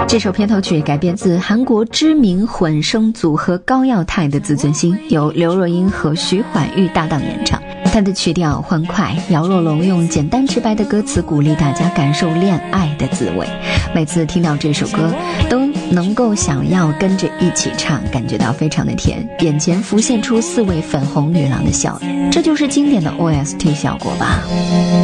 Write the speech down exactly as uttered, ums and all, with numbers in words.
这首片头曲改编自韩国知名混声组合高耀泰的《自尊心》，由刘若英和徐怀钰搭档演唱。它的曲调欢快，姚若龙用简单直白的歌词鼓励大家感受恋爱的滋味。每次听到这首歌，都能够想要跟着一起唱，感觉到非常的甜，眼前浮现出四位粉红女郎的笑脸，这就是经典的 O S T 效果吧。